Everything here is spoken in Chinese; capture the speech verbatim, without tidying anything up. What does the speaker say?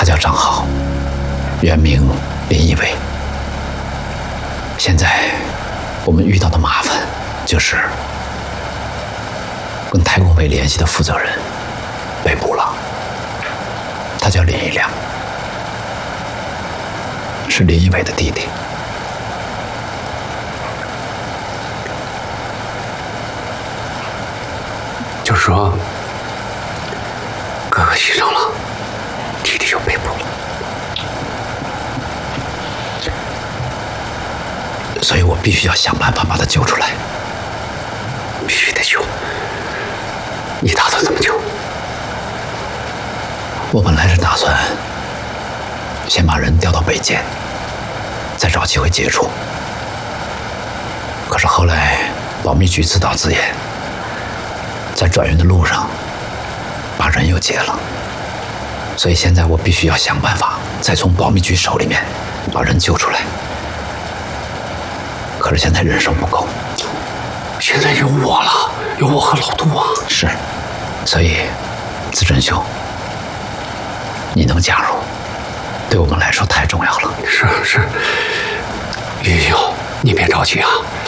叫张浩，原名林一伟。现在我们遇到的麻烦就是跟太空卫联系的负责人被捕了，他叫林一良，是林一伟的弟弟。 就是说，哥哥牺牲了，弟弟就被捕了。 所以我必须要想办法把他救出来。 必须得救。你打算怎么救？ 我本来是打算先把人调到北监，再找机会接触。可是后来保密局自导自演，在转运的路上把人又劫了，所以现在我必须要想办法再从保密局手里面把人救出来。可是现在人手不够， 现在有我了，有我和老杜啊。 是，所以自珍兄，你能加入，对我们来说太重要了。 是是，于兄，你别着急啊。